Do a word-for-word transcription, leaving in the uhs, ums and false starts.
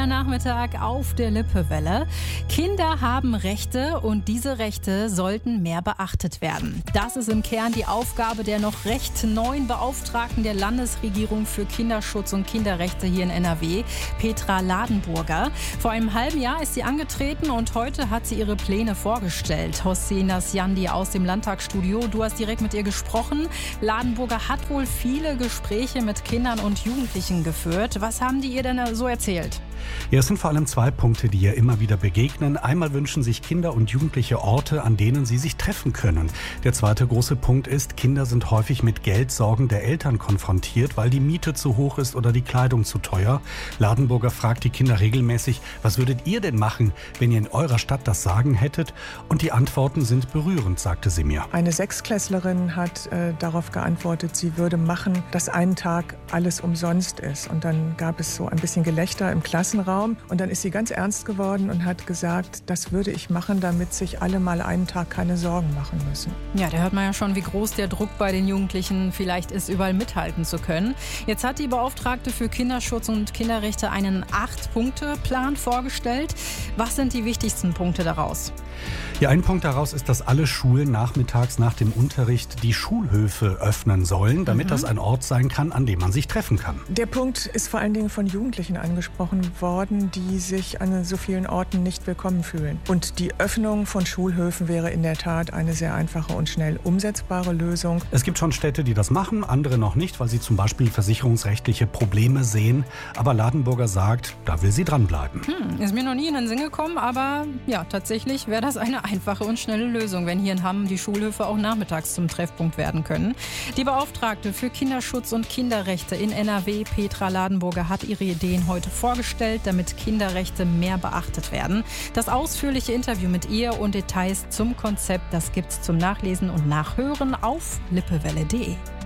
Nachmittag auf der Lippewelle. Kinder haben Rechte und diese Rechte sollten mehr beachtet werden. Das ist im Kern die Aufgabe der noch recht neuen Beauftragten der Landesregierung für Kinderschutz und Kinderrechte hier in N R W, Petra Ladenburger. Vor einem halben Jahr ist sie angetreten und heute hat sie ihre Pläne vorgestellt. Hossein Nasjandi aus dem Landtagsstudio, du hast direkt mit ihr gesprochen. Ladenburger hat wohl viele Gespräche mit Kindern und Jugendlichen geführt. Was haben die ihr denn so erzählt? Ja, es sind vor allem zwei Punkte, die ihr immer wieder begegnen. Einmal wünschen sich Kinder und Jugendliche Orte, an denen sie sich treffen können. Der zweite große Punkt ist, Kinder sind häufig mit Geldsorgen der Eltern konfrontiert, weil die Miete zu hoch ist oder die Kleidung zu teuer. Ladenburger fragt die Kinder regelmäßig, was würdet ihr denn machen, wenn ihr in eurer Stadt das Sagen hättet? Und die Antworten sind berührend, sagte sie mir. Eine Sechsklässlerin hat äh, darauf geantwortet, sie würde machen, dass einen Tag alles umsonst ist. Und dann gab es so ein bisschen Gelächter im Klassenraum. Und dann ist sie ganz ernst geworden und hat gesagt, das würde ich machen, damit sich alle mal einen Tag keine Sorgen machen müssen. Ja, da hört man ja schon, wie groß der Druck bei den Jugendlichen vielleicht ist, überall mithalten zu können. Jetzt hat die Beauftragte für Kinderschutz und Kinderrechte einen Acht-Punkte-Plan vorgestellt. Was sind die wichtigsten Punkte daraus? Ja, ein Punkt daraus ist, dass alle Schulen nachmittags nach dem Unterricht die Schulhöfe öffnen sollen, damit mhm. das ein Ort sein kann, an dem man sich treffen kann. Der Punkt ist vor allen Dingen von Jugendlichen angesprochen worden, die sich an so vielen Orten nicht willkommen fühlen. Und die Öffnung von Schulhöfen wäre in der Tat eine sehr einfache und schnell umsetzbare Lösung. Es gibt schon Städte, die das machen, andere noch nicht, weil sie zum Beispiel versicherungsrechtliche Probleme sehen. Aber Ladenburger sagt, da will sie dranbleiben. Hm, ist mir noch nie in den Sinn gekommen, aber ja, tatsächlich wäre das eine einfache und schnelle Lösung, wenn hier in Hamm die Schulhöfe auch nachmittags zum Treffpunkt werden können. Die Beauftragte für Kinderschutz und Kinderrechte in N R W, Petra Ladenburger, hat ihre Ideen heute vorgestellt, damit Kinderrechte mehr beachtet werden. Das ausführliche Interview mit ihr und Details zum Konzept, das gibt's zum Nachlesen und Nachhören auf lippewelle punkt de.